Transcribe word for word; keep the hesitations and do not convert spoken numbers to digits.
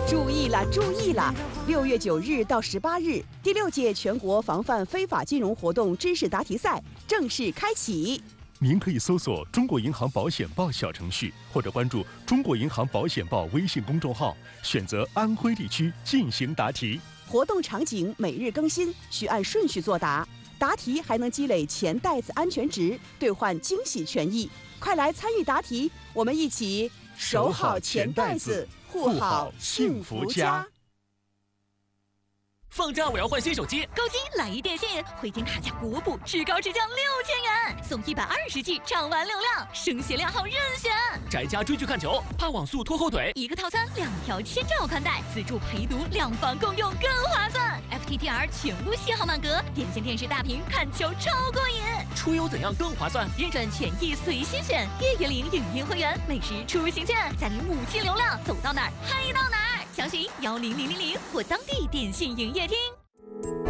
注意了，注意了！六月九日到十八日，第六届全国防范非法金融活动知识答题赛正式开启。 您可以搜索“中国银行保险报”小程序，或者关注“中国银行保险报”微信公众号，选择安徽地区进行答题。 活动场景每日更新，需按顺序作答。答题还能积累钱袋子安全值，兑换惊喜权益。快来参与答题，我们一起守好钱袋子，护好幸福家。 放假我要换新手机， 高金来一电信，回金卡价国补，至高至降六千元，送一百二十 G 畅玩流量，升鞋量号任选。 宅家追剧看球，怕网速拖后腿， 一个套餐两条千兆宽带，自助陪读，两房共用更划算。F T T R 全部信号满格，电信电视大屏看球超过瘾。 出游怎样更划算？ 认准权益随心选，月月领影音会员，每时出行券，再领五 G 流量，走到哪儿嗨到哪儿。详询幺零零零零或当地电信营业厅。